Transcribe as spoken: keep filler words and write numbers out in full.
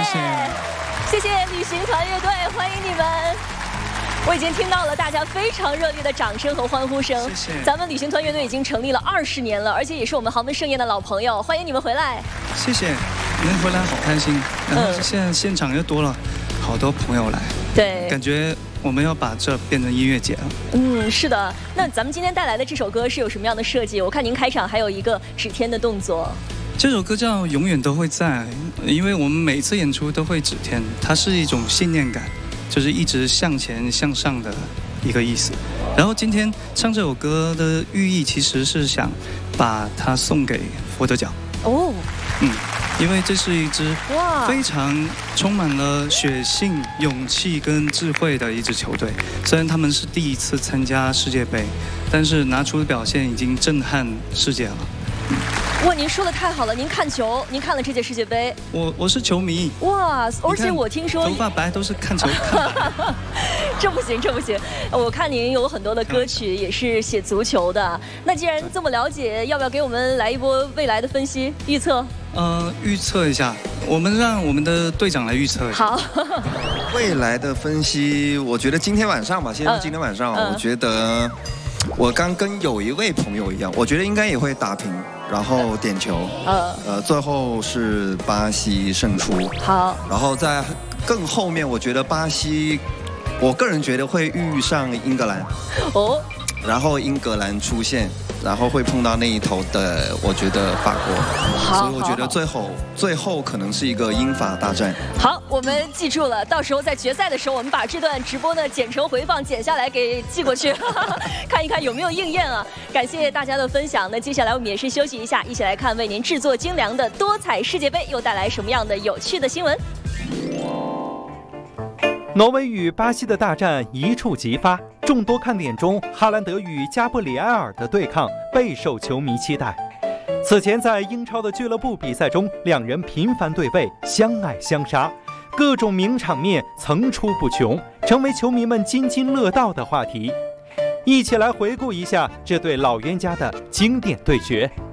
谢谢旅行团乐队，欢迎你们！我已经听到了大家非常热烈的掌声和欢呼声。 谢谢。 咱们旅行团乐队已经成立了二十年了，而且也是我们豪门盛宴的老朋友，欢迎你们回来。 谢谢，能回来好开心。然后现在现场又多了好多朋友来， 对， 感觉我们要把这变成音乐节了。 嗯，是的。那咱们今天带来的这首歌是有什么样的设计？我看您开场还有一个指天的动作。 这首歌叫《永远都会在》，因为我们每次演出都会指天，它是一种信念感，就是一直向前向上的一个意思。然后今天唱这首歌的寓意其实是想把它送给佛得角。 哦， 嗯，因为这是一支非常充满了血性、勇气跟智慧的一支球队。虽然他们是第一次参加世界杯，但是拿出的表现已经震撼世界了。 哇，您说的太好了！您看球，您看了这届世界杯？ 我我是球迷。 哇，而且我听说头发白都是看球看白。 这不行，这不行！我看您有很多的歌曲也是写足球的。那既然这么了解，要不要给我们来一波未来的分析预测？ 呃，预测一下，我们让我们的队长来预测一下。 好。 未来的分析，我觉得今天晚上吧，先说今天晚上，嗯、我觉得我刚跟有一位朋友一样，我觉得应该也会打平。然后点球，呃，呃，最后是巴西胜出。 好， 然后在更后面，我觉得巴西，我个人觉得会遇上英格兰。哦。然后英格兰出现，然后会碰到那一头的，我觉得法国。 好， 所以我觉得最后最后可能是一个英法大战。 好，我们记住了，到时候在决赛的时候，我们把这段直播呢剪成回放，剪下来给寄过去，看一看有没有应验啊。感谢大家的分享。那接下来我们也是休息一下，一起来看为您制作精良的多彩世界杯又带来什么样的有趣的新闻。 挪威与巴西的大战一触即发，众多看点中，哈兰德与加布里埃尔的对抗备受球迷期待。此前在英超的俱乐部比赛中，两人频繁对位，相爱相杀，各种名场面层出不穷，成为球迷们津津乐道的话题。一起来回顾一下这对老冤家的经典对决。